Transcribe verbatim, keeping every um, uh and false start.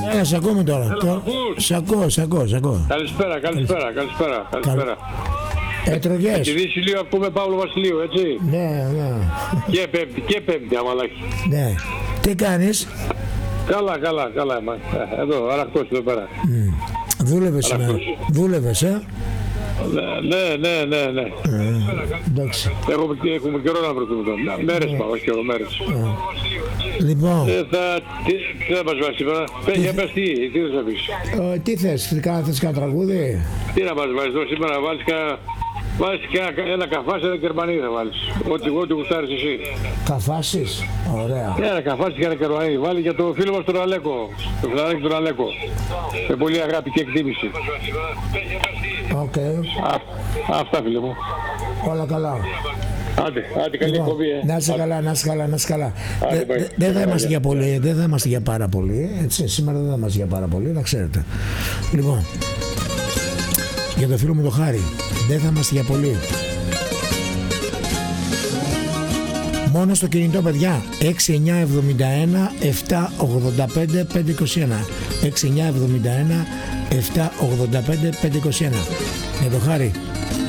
Έλα, σ' ακούμε τώρα. Έλα, Το... Σ' ακούω, σ' ακούω, σ' ακούω. Καλησπέρα, καλησπέρα, καλησπέρα, καλησπέρα. Έτρωγες. Τη Δύση λίγο ακούμε Παύλο Βασιλείου, έτσι. Ναι, ναι. Και πέμπτη, και πέμπτη, αμαλάκι. Ναι. Τι κάνεις? Καλά, καλά, καλά. Εδώ, αραχτός εδώ πέρα. Mm. Δούλευες σήμερα. Δούλευες, ε. Ναι, ναι, ναι, ναι. Ε, εντάξει. Έχουμε, έχουμε καιρό να βρεθούμε τώρα. Μέρες πάω, όχι καιρό, μέρες. Λοιπόν. Ε, θα, τι, τι θα μας βάζει σήμερα. Πες, πες τι, τι θα πεις. Ε, τι θες, θες κανένα τραγούδι? Τι να μας βάζεις εδώ σήμερα, να βάλεις κανένα... Βάζεις και ένα, ένα καφάσι, ένα κερμανί θα βάλεις. Ό,τι, ό,τι γουστάρεις εσύ. Καφάσεις, ωραία. Ένα καφάσι και ένα κερμανί. Βάλει για το φίλο μας τον Αλέκο. Το φιλαράκι τον Αλέκο. Με πολύ αγάπη και εκτίμηση. Οκ. Okay. Αυτά φίλε μου. Όλα καλά. Άντε, άντε καλή λοιπόν, εκπομπή. Ε. Να είσαι καλά, να είσαι καλά, να είσαι καλά. Δεν θα είμαστε για πολύ, δεν θα είμαστε για πάρα πολύ. Έτσι, σήμερα δεν θα είμαστε για πάρα πολύ, να ξέρετε. Λοιπόν, για το φίλο μου το Χάρη, δεν θα είμαστε για πολύ. Μόνο στο κινητό, παιδιά. έξι εννιά εβδομήντα ένα επτακόσια ογδόντα πέντε πεντακόσια είκοσι ένα έξι εννιά εβδομήντα ένα επτακόσια ογδόντα πέντε πεντακόσια είκοσι ένα. Για το Χάρη.